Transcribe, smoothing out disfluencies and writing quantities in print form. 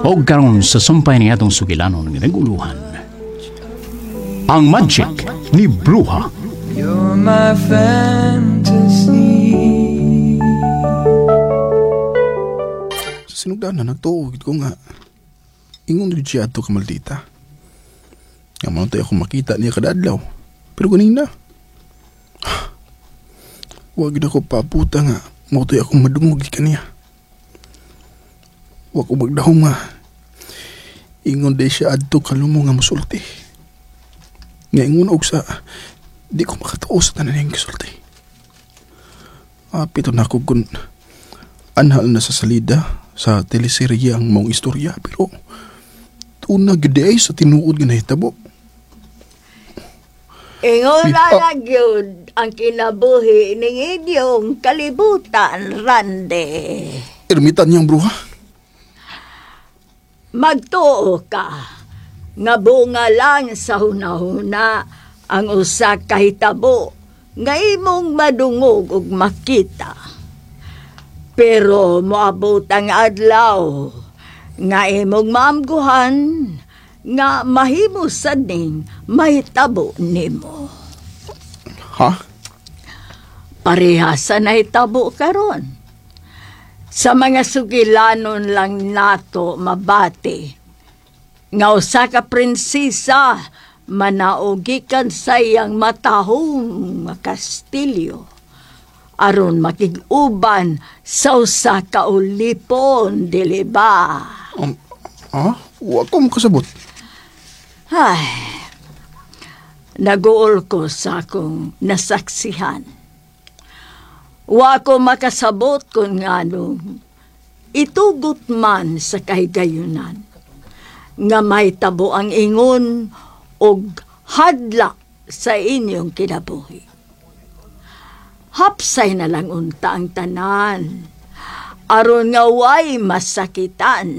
O karon sa sumpay ni atong sugilanon nga naguluhan. Ang magic ni Bruha. You're my fantasy. Sa sinugdaan na nagtuog ko nga, ingon rin siya ato ka maldita. Nga manutay ako makita niya kadadlaw. Pero ganina, wag na ko paputa nga, manutay akong madungog ka niya. Wag ko magdahong nga, ingon din siya ato kalumo nga musulti. Nga ingon og sa, di ko makatao sa tanan niyang kasulti. Pito na ako kung anhal na sa salida sa teleserye ang mong istorya, pero una gede sa tinuod nga nahitabo. Ingon na yun ang kinabuhi ng inyong kalibutan, Rande. Ermitan niyang bruha. Magtuo ka, nga bunga lang sa hunahuna ang usa ka hitabo nga imong madungog ug makita. Pero moabot ang adlaw nga imong maamguhan nga mahimo sad ning mahitabo nimo. Ha? Parehasa na hitabo karon. Sa mga sugilanon lang nato mabati nga usa ka prinsesa manaugikan sa iyang matahong kastilyo aron makig-uban sa usa ka ulipon, dili ba? Wa ko makasabot. Ay, naguol ko sa akong nasaksihan. Wa ko makasabot kung nganong itugot man sa kahigayunan nga may tabo ang ingon og hadla sa inyong kinabuhi. Hapsay na lang unta ang tanan aron nga way masakitan